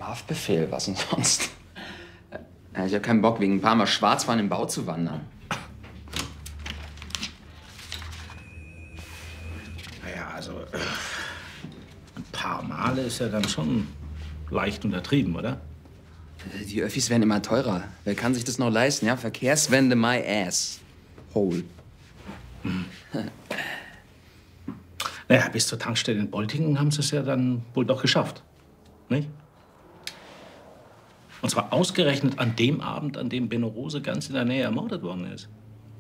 Haftbefehl, was denn sonst? Ja, ich hab keinen Bock, wegen ein paar Mal Schwarzfahren im Bau zu wandern. Naja, also ein paar Male ist ja dann schon leicht untertrieben, oder? Die Öffis werden immer teurer. Wer kann sich das noch leisten, ja? Verkehrswende, my ass. Hole. Naja, bis zur Tankstelle in Boltingen haben sie es ja dann wohl doch geschafft, nicht? Und zwar ausgerechnet an dem Abend, an dem Benno Rose ganz in der Nähe ermordet worden ist.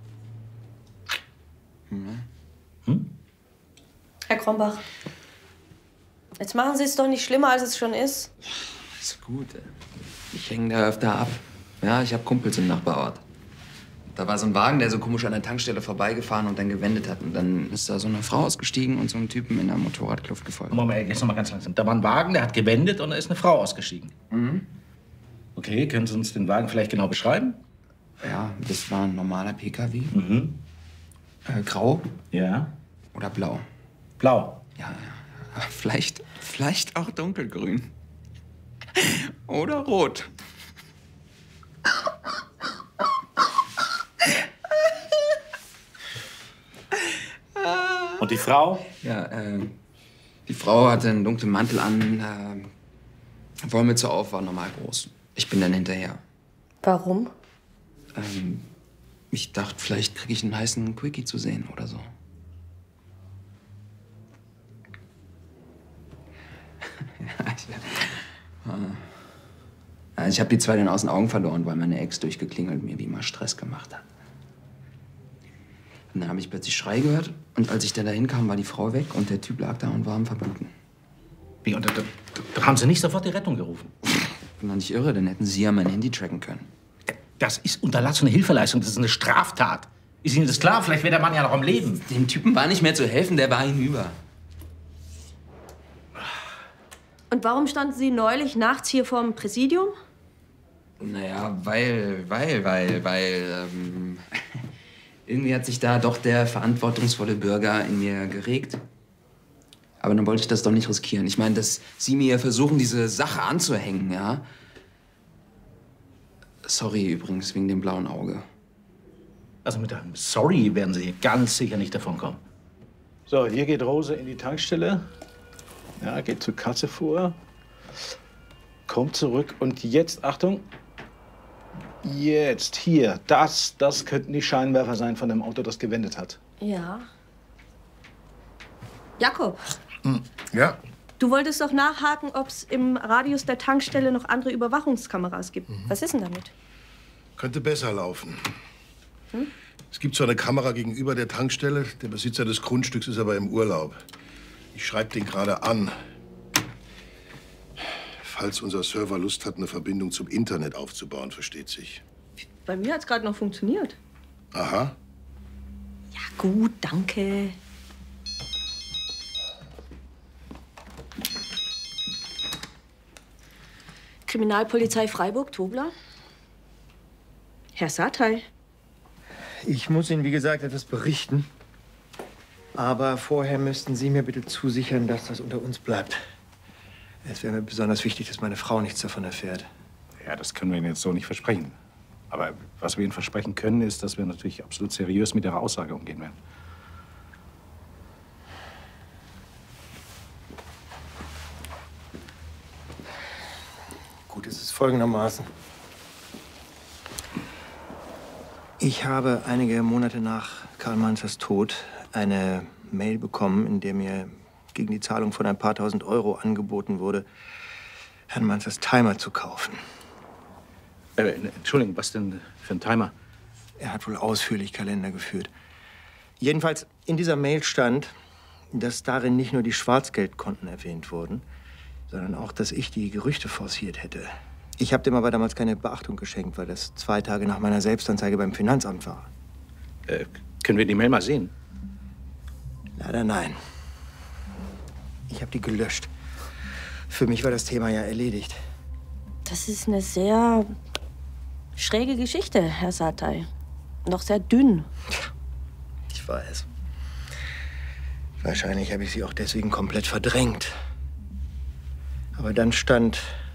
Herr Krombach, jetzt machen Sie es doch nicht schlimmer, als es schon ist. Ist gut. Ich hänge da öfter ab. Ja, ich habe Kumpels im Nachbarort. Da war so ein Wagen, der so komisch an der Tankstelle vorbeigefahren und dann gewendet hat. Und dann ist da so eine Frau ausgestiegen und so einem Typen in der Motorradkluft gefolgt. Moment, jetzt noch mal ganz langsam. Da war ein Wagen, der hat gewendet und da ist eine Frau ausgestiegen. Mhm. Okay, können Sie uns den Wagen vielleicht genau beschreiben? Ja, das war ein normaler PKW. Mhm. Grau Ja. oder blau? Blau. Ja. Vielleicht auch dunkelgrün. Oder rot. Und die Frau? Ja, die Frau hatte einen dunklen Mantel an, Wollmütze auf, war normal groß. Ich bin dann hinterher. Warum? Ich dachte, vielleicht kriege ich einen heißen Quickie zu sehen oder so. Ich habe die zwei dann aus den Augen verloren, weil meine Ex durchgeklingelt mir wie immer Stress gemacht hat. Und dann habe ich plötzlich Schrei gehört und als ich dann dahin kam, war die Frau weg und der Typ lag da und war am Verbluten. Wie, und da haben Sie nicht sofort die Rettung gerufen? Ich bin doch nicht irre, dann hätten Sie ja mein Handy tracken können. Das ist unterlassene Hilfeleistung, das ist eine Straftat. Ist Ihnen das klar? Vielleicht wäre der Mann ja noch am Leben. Dem Typen war nicht mehr zu helfen, der war hinüber. Und warum standen Sie neulich nachts hier vorm Präsidium? Naja, weil, irgendwie hat sich da doch der verantwortungsvolle Bürger in mir geregt. Aber dann wollte ich das doch nicht riskieren. Ich meine, dass Sie mir versuchen, diese Sache anzuhängen, ja? Sorry übrigens, wegen dem blauen Auge. Also mit einem Sorry werden Sie ganz sicher nicht davonkommen. So, hier geht Rose in die Tankstelle. Ja, geht zur Kasse vor. Kommt zurück und jetzt, Achtung. Jetzt, hier, das könnten die Scheinwerfer sein von dem Auto, das gewendet hat. Ja. Jakob, Ja? du wolltest doch nachhaken, ob es im Radius der Tankstelle noch andere Überwachungskameras gibt. Was ist denn damit? Könnte besser laufen. Es gibt zwar eine Kamera gegenüber der Tankstelle, der Besitzer des Grundstücks ist aber im Urlaub. Ich schreibe den gerade an. Falls unser Server Lust hat, eine Verbindung zum Internet aufzubauen, versteht sich. Bei mir hat es gerade noch funktioniert. Aha. Ja, gut, danke. Kriminalpolizei Freiburg, Tobler. Herr Satay. Ich muss Ihnen, wie gesagt, etwas berichten. Aber vorher müssten Sie mir bitte zusichern, dass das unter uns bleibt. Es wäre mir besonders wichtig, dass meine Frau nichts davon erfährt. Ja, das können wir Ihnen jetzt so nicht versprechen. Aber was wir Ihnen versprechen können, ist, dass wir natürlich absolut seriös mit Ihrer Aussage umgehen werden. Gut, es ist folgendermaßen. Ich habe einige Monate nach Karl Manzers Tod eine Mail bekommen, in der mir gegen die Zahlung von ein paar tausend Euro angeboten wurde, Herrn Manzers Timer zu kaufen. Entschuldigung, was denn für ein Timer? Er hat wohl ausführlich Kalender geführt. Jedenfalls in dieser Mail stand, dass darin nicht nur die Schwarzgeldkonten erwähnt wurden, sondern auch, dass ich die Gerüchte forciert hätte. Ich habe dem aber damals keine Beachtung geschenkt, weil das 2 Tage nach meiner Selbstanzeige beim Finanzamt war. Können wir die Mail mal sehen? Leider nein. Ich habe die gelöscht. Für mich war das Thema ja erledigt. Das ist eine sehr schräge Geschichte, Herr Satay. Noch sehr dünn. Ich weiß. Wahrscheinlich habe ich sie auch deswegen komplett verdrängt. Aber dann stand